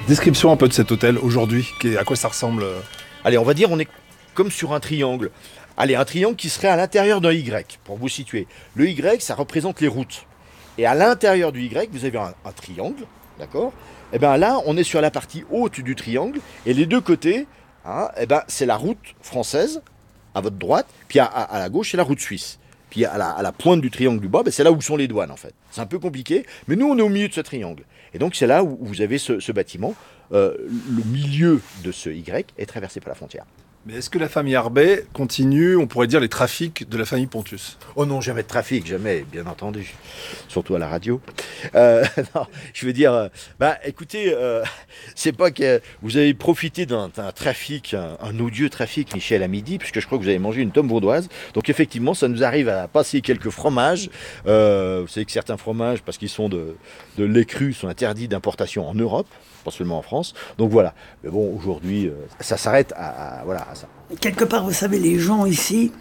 Description un peu de cet hôtel aujourd'hui, à quoi ça ressemble. Allez, on va dire on est comme sur un triangle. Allez, un triangle qui serait à l'intérieur d'un Y, pour vous situer. Le Y, ça représente les routes. Et à l'intérieur du Y, vous avez un triangle, d'accord? Et bien là, on est sur la partie haute du triangle, et les deux côtés, hein, et ben, c'est la route française, à votre droite, puis à la gauche, c'est la route suisse. Puis à la pointe du triangle du bas, ben, c'est là où sont les douanes, en fait. C'est un peu compliqué, mais nous, on est au milieu de ce triangle. Et donc, c'est là où vous avez ce bâtiment. Le milieu de ce Y est traversé par la frontière. Mais est-ce que la famille Arbet continue, on pourrait dire, les trafics de la famille Pontus? Oh non, jamais de trafic, jamais, bien entendu. Surtout à la radio. Non, je veux dire, écoutez, c'est pas que vous avez profité d'un trafic, un odieux trafic, Michel, à midi, puisque je crois que vous avez mangé une tome vaudoise. Donc effectivement, ça nous arrive à passer quelques fromages. Vous savez que certains fromages, parce qu'ils sont de lait cru, sont interdits d'importation en Europe, pas seulement en France. Donc voilà. Mais bon, aujourd'hui, ça s'arrête voilà, à ça. Quelque part, vous savez, les gens ici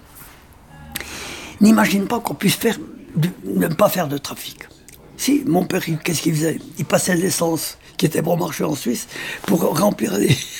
n'imaginent pas qu'on puisse ne pas faire de trafic. Si, mon père, qu'est-ce qu'il faisait? Il passait l'essence qui était bon marché en Suisse pour remplir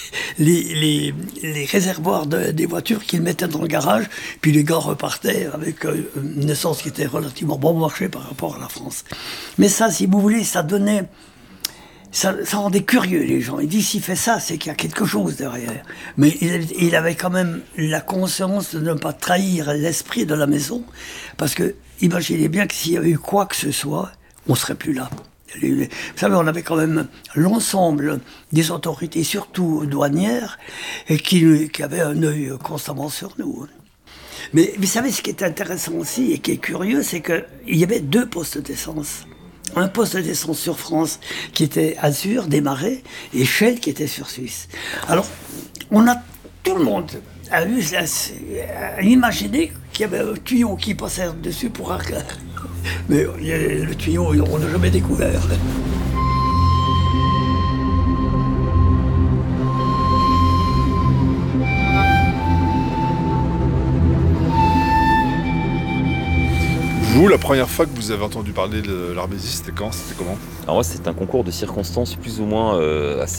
les réservoirs des voitures qu'il mettait dans le garage, puis les gars repartaient avec une essence qui était relativement bon marché par rapport à la France. Mais ça, si vous voulez, ça donnait... Ça rendait curieux les gens. Ils disent s'il fait ça, c'est qu'il y a quelque chose derrière. Mais il avait quand même la conscience de ne pas trahir l'esprit de la maison. Parce que, imaginez bien que s'il y avait eu quoi que ce soit, on ne serait plus là. Vous savez, on avait quand même l'ensemble des autorités, surtout douanières, et qui avaient un œil constamment sur nous. Mais vous savez, ce qui est intéressant aussi et qui est curieux, c'est qu'il y avait 2 postes d'essence. Un poste d'essence sur France qui était Azur, des Marais, et Shell qui était sur Suisse. Alors, tout le monde a imaginé qu'il y avait un tuyau qui passait dessus pour arc. Mais le tuyau, on n'a jamais découvert. Vous, la première fois que vous avez entendu parler de l'Arbésie, c'était quand? C'était comment? Alors moi, c'est un concours de circonstances plus ou moins assez